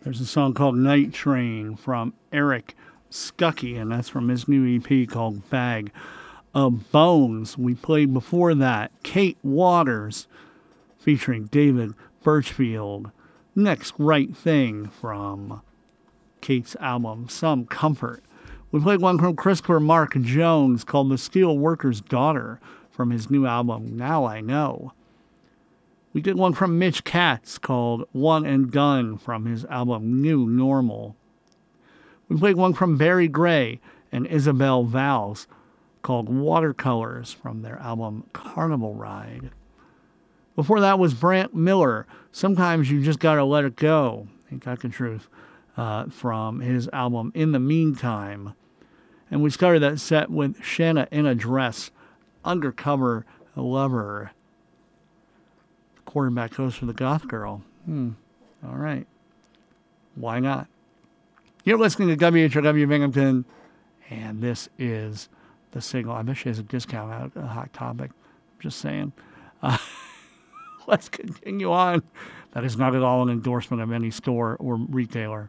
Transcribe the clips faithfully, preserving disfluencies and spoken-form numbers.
There's a song called Night Train from Eric Scucky, and that's from his new E P called Bag of Bones. We played before that Kate Waters featuring David Birchfield. Next Right Thing from Kate's album Some Comfort. We played one from Christopher Mark Jones called The Steel Worker's Daughter from his new album Now I Know. We did one from Mitch Katz called One and Done from his album New Normal. We played one from Barry Gray and Isabel Valls called Watercolors from their album Carnival Ride. Before that was Brant Miller, Sometimes You Just Gotta Let It Go. Ain't that the truth? Uh, from his album In the Meantime. And we started that set with Shanna in a Dress, Undercover Lover. The quarterback goes for the goth girl. Hmm. All right. Why not? You're listening to W H R W Binghamton, and this is the single. I bet she has a discount out at Hot Topic. I'm just saying. Uh, let's continue on. That is not at all an endorsement of any store or retailer.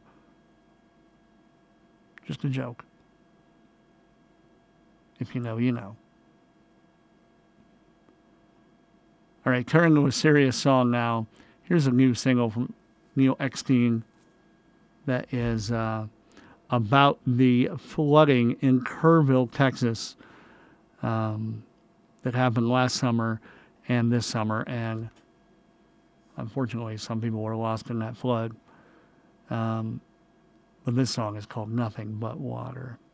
Just a joke. If you know, you know. All right, turn to a serious song now. Here's a new single from Neil Eckstein that is uh, about the flooding in Kerrville, Texas, um, that happened last summer and this summer. And unfortunately, some people were lost in that flood. Um, but this song is called Nothing But Water.